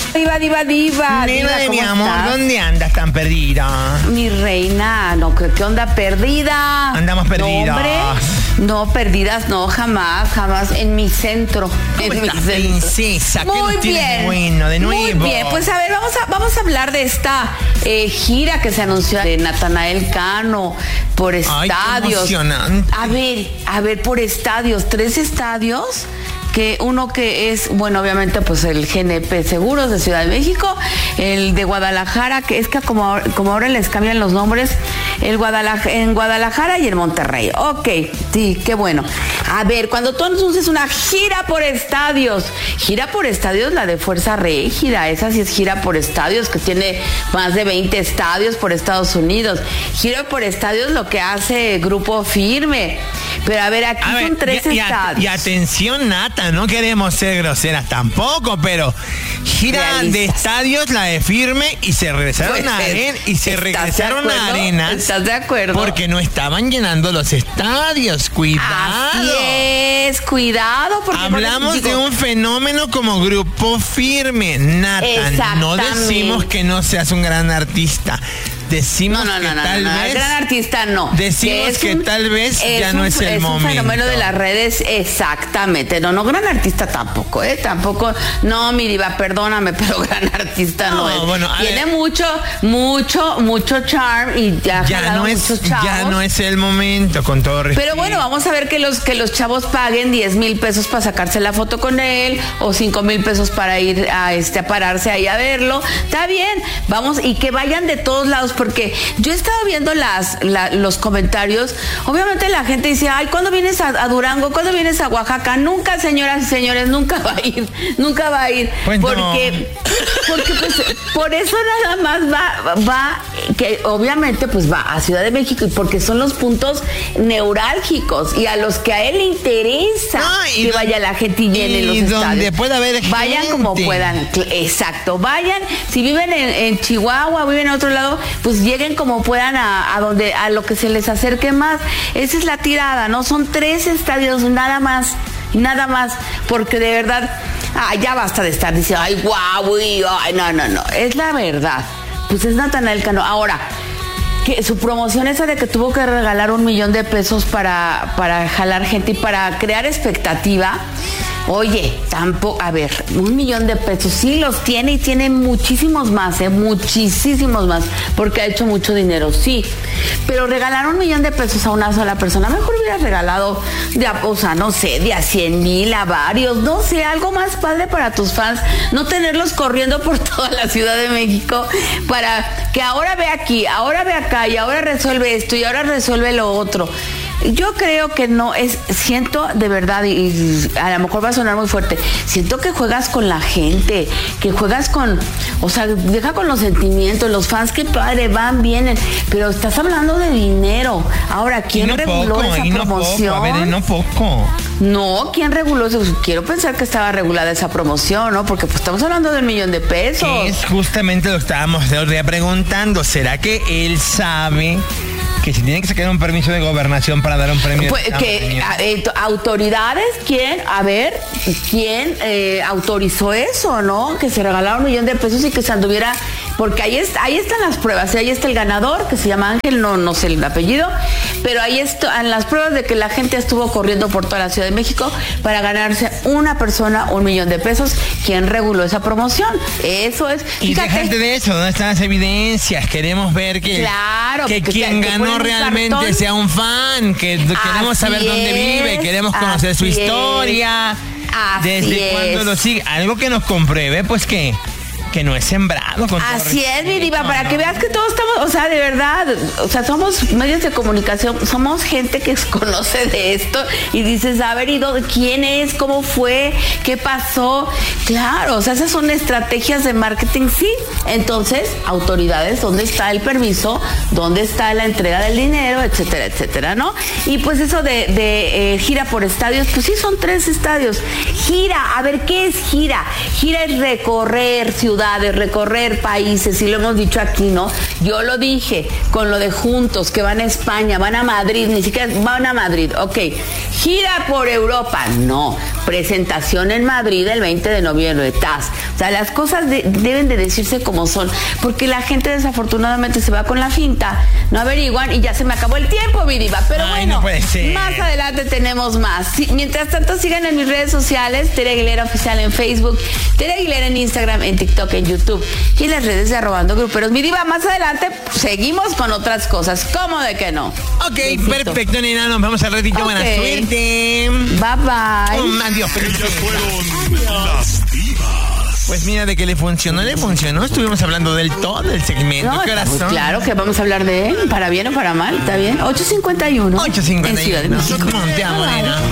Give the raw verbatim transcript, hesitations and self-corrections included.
Diva, diva, diva. Nena de mi ¿cómo amor, estás? ¿dónde andas tan perdida? Mi reina, no, ¿qué, qué onda? ¿Perdida? Andamos perdidas. No, hombre, no, perdidas, no, jamás, jamás. En mi centro. ¿Cómo en estás, mi centro. princesa? ¿Qué Muy nos tienes bien. bueno, de nuevo? Muy bien, pues a ver, vamos a, vamos a hablar de esta eh, gira que se anunció de Natanael Cano por estadios. Ay, qué emocionante. A ver, a ver, por estadios, tres estadios. Que uno que es, bueno, obviamente, pues el G N P Seguros de Ciudad de México, el de Guadalajara, que es que como, ahora- como ahora les cambian los nombres, el Guadalajara, en Guadalajara y en Monterrey. Ok, sí, qué bueno. A ver, cuando tú anuncias una gira por estadios, gira por estadios, la de Fuerza Régida, esa sí es gira por estadios, que tiene más de veinte estadios por Estados Unidos. Gira por estadios lo que hace Grupo Firme. Pero a ver, aquí A son ver, tres y, y- estadios. y atención, Nata, no queremos ser groseras tampoco, pero gira Realistas. de estadios la de Firme y se regresaron Pues, a arena y se ¿estás de regresaron a acuerdo? arenas. ¿Estás de acuerdo? Porque no estaban llenando los estadios, cuidado. Así es, cuidado. Porque Hablamos digo, de un fenómeno como Grupo Firme, Nata. No Exactamente. decimos que no seas un gran artista. Decimos No, no, que no, no, tal no, no, vez. gran artista no. Decimos es que un- tal vez ya no un- es el es momento. un fenómeno de las redes, exactamente. No, no, gran artista tampoco, ¿eh? Tampoco. No, mi diva, perdóname, pero gran artista no, No, es. bueno, a Tiene ver. mucho, mucho, mucho charm y ya, ha Ya jalado no, es, muchos chavos. ya no es el momento, con todo respeto. Pero bueno, vamos a ver que los que los chavos paguen diez mil pesos para sacarse la foto con él o cinco mil pesos para ir a este a pararse ahí a verlo. Está bien, vamos y que vayan de todos lados porque yo he estado viendo las la- los comentarios. Obviamente la gente dice, ay, ¿cuándo vienes a, a Durango? ¿Cuándo vienes a Oaxaca? Nunca, señoras y señores, nunca va a ir, nunca va a ir, Pues no. porque porque pues por eso nada más va va que obviamente pues va a Ciudad de México y porque son los puntos neurálgicos y a los que a él le interesa No, y que do- vaya la gente y llene y los donde estadios. pueda haber vayan gente. como puedan, cl- exacto, vayan, si viven en, en Chihuahua, viven en otro lado, pues lleguen como puedan a, a donde a lo que se les acerque más. Esa es la tirada, ¿no? Son tres estadios nada más. Nada más, porque de verdad, ah, ya basta de estar diciendo, ay, guau, uy, ay, no, no, no, es la verdad. Pues es Natanael Cano. Ahora, que su promoción esa de que tuvo que regalar un millón de pesos para, para jalar gente y para crear expectativa. Oye, tampoco, a ver, un millón de pesos, sí los tiene y tiene muchísimos más, ¿eh? Muchísimos más, porque ha hecho mucho dinero, sí. Pero regalar un millón de pesos a una sola persona, mejor hubiera regalado, de a, o sea, no sé, de a cien mil, a varios, no sé, algo más padre para tus fans, no tenerlos corriendo por toda la Ciudad de México para que ahora ve aquí, ahora ve acá y ahora resuelve esto y ahora resuelve lo otro. Yo creo que no es, siento de verdad, y, y a lo mejor va a sonar muy fuerte, siento que juegas con la gente, que juegas con, o sea, deja con los sentimientos, los fans, que padre, van, vienen, pero estás hablando de dinero. Ahora, ¿quién Y no reguló poco, esa y no promoción? poco, a ver, y no poco. No, ¿quién reguló eso? Quiero pensar que estaba regulada esa promoción, ¿no? Porque pues estamos hablando del millón de pesos. Que es justamente lo que estábamos el otro día preguntando. ¿Será que él sabe que si tiene que sacar un permiso de gobernación para dar un premio? Pues de que tamaño? a- eh, to- autoridades, ¿quién? A ver, ¿quién eh, autorizó eso, no? Que se regalara un millón de pesos y que se anduviera, porque ahí, es, ahí están las pruebas, y ahí está el ganador, que se llama Ángel, no, no sé el apellido, pero ahí están las pruebas de que la gente estuvo corriendo por toda la Ciudad de México para ganarse una persona un millón de pesos. ¿Quién reguló esa promoción? Eso es. Y déjate de eso, ¿dónde están las evidencias? Queremos ver que, Claro, que que quien te- que ganó ponen un realmente cartón. sea un fan, que queremos Así saber dónde vive, es, queremos conocer su así historia, es, así desde cuándo es. lo sigue, algo que nos compruebe, pues que, que no es sembrado. Con todo Así es, mi respeto, diva, para ¿no? que veas que todos estamos, o sea, de verdad, o sea, somos medios de comunicación, somos gente que conoce de esto y dices, a ver, ¿y dónde, quién es? ¿Cómo fue? ¿Qué pasó? Claro, o sea, esas son estrategias de marketing, sí. Entonces, autoridades, ¿dónde está el permiso? ¿Dónde está la entrega del dinero? Etcétera, etcétera, ¿no? Y pues eso de, de eh, gira por estadios, pues sí, son tres estadios. Gira, a ver, ¿qué es gira? Gira es recorrer ciudad ciudades, recorrer países, y lo hemos dicho aquí, ¿no? Yo lo dije con lo de Juntos, que van a España, van a Madrid, ni siquiera van a Madrid, ok. Gira por Europa, no. Presentación en Madrid el veinte de noviembre, T A S. O sea, las cosas de, deben de decirse como son, porque la gente desafortunadamente se va con la finta, no averiguan y ya se me acabó el tiempo, mi diva. Pero Ay, bueno, no puede ser. Más adelante tenemos más. Sí, mientras tanto, sigan en mis redes sociales, Tere Aguilera Oficial en Facebook, Tere Aguilera en Instagram, en TikTok, en YouTube y en las redes de Arrobando Gruperos. Mi diva, más adelante seguimos con otras cosas. ¿Cómo de que no? Ok, Besito. Perfecto, nena. Nos vemos al ratito. Ok. Buena suerte. Bye, bye. Um, adiós. Ellas fueron las divas. Pues mira, de que le funcionó, le funcionó. Estuvimos hablando del todo del segmento. No, ¿Qué horas pues son? claro que vamos a hablar de él, para bien o para mal, ¿está bien? ocho cincuenta y uno. ocho cincuenta En Ciudad de México. Te amo, nena.